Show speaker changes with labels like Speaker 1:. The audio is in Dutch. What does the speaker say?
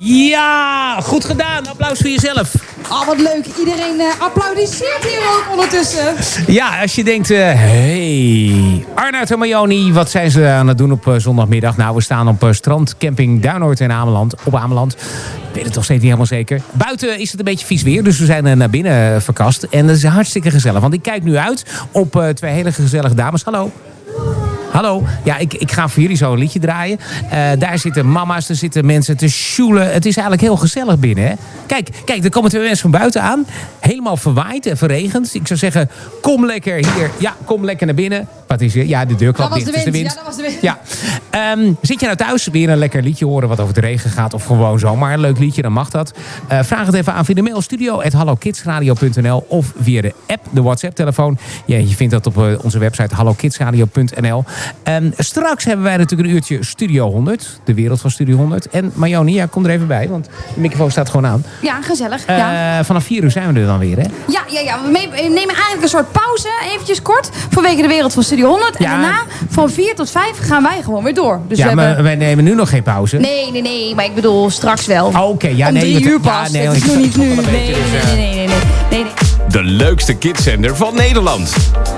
Speaker 1: Ja, goed gedaan. Applaus voor jezelf.
Speaker 2: Oh, wat leuk. Iedereen applaudisseert hier ook ondertussen.
Speaker 1: Ja, als je denkt, hey, Arnoud en Mayoni, wat zijn ze aan het doen op zondagmiddag? Nou, we staan op strandcamping Duinoord in Ameland. Op Ameland. Ik weet het nog steeds niet helemaal zeker. Buiten is het een beetje vies weer, dus we zijn naar binnen verkast. En dat is hartstikke gezellig, want ik kijk nu uit op twee hele gezellige dames. Hallo. Hallo. Ja, ik ga voor jullie zo een liedje draaien. Daar zitten mama's, er zitten mensen te sjoelen. Het is eigenlijk heel gezellig binnen, hè? Kijk, er komen twee mensen van buiten aan. Helemaal verwaaid en verregend. Ik zou zeggen, kom lekker hier. Ja, kom lekker naar binnen. Wat is er? Ja, de deur klapt dicht.
Speaker 2: Dat was de wind.
Speaker 1: Ja. Zit je nou thuis? Weer een lekker liedje horen wat over de regen gaat? Of gewoon zomaar een leuk liedje, dan mag dat. Vraag het even aan via de mail studio@hallokidsradio.nl of via de app, de WhatsApp-telefoon. Ja, je vindt dat op onze website hallokidsradio.nl. Straks hebben wij natuurlijk een uurtje Studio 100. De wereld van Studio 100. En Mayoni, ja, kom er even bij, want de microfoon staat gewoon aan.
Speaker 2: Ja, gezellig. Ja.
Speaker 1: Vanaf 4 uur zijn we er dan weer, hè?
Speaker 2: Ja. We nemen eigenlijk een soort pauze, eventjes kort, vanwege de wereld van Studio 100. En daarna, van 4 tot 5, gaan wij gewoon weer door. Dus
Speaker 1: ja, maar wij nemen nu nog geen pauze.
Speaker 2: Nee, maar ik bedoel straks wel.
Speaker 1: Oké, ja,
Speaker 2: om 3 uur pas.
Speaker 1: Ja,
Speaker 2: het is nog niet nu. Nee.
Speaker 3: De leukste kidszender van Nederland.